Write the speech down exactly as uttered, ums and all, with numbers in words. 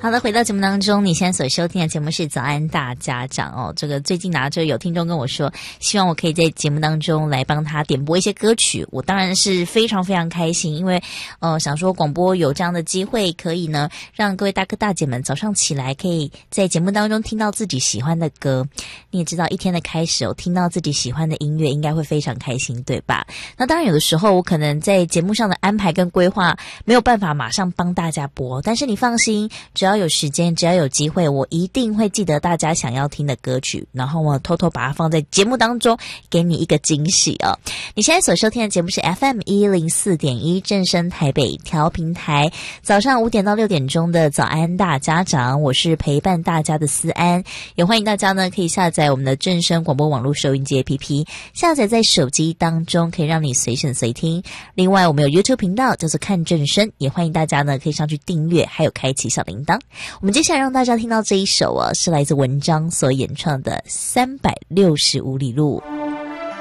好的，回到节目当中，你现在所收听的节目是早安大家长哦。这个最近拿着有听众跟我说，希望我可以在节目当中来帮他点播一些歌曲，我当然是非常非常开心，因为呃想说广播有这样的机会，可以呢让各位大哥大姐们早上起来可以在节目当中听到自己喜欢的歌。你也知道一天的开始哦，听到自己喜欢的音乐应该会非常开心，对吧？那当然有的时候我可能在节目上的安排跟规划没有办法马上帮大家播，但是你放心，只要有时间，只要有机会，我一定会记得大家想要听的歌曲，然后我偷偷把它放在节目当中，给你一个惊喜哦。你现在所收听的节目是 F M 一零四点一 正声台北调频台，早上五点到六点钟的早安大家长，我是陪伴大家的思安，也欢迎大家呢可以下载我们的正声广播网络收音机 A P P， 下载在手机当中，可以让你随选随听。另外我们有 YouTube 频道叫做看正声，也欢迎大家呢可以上去订阅，还有开启小铃铛。我们接下来让大家听到这一首啊，是来自文章所演唱的三百六十五里路。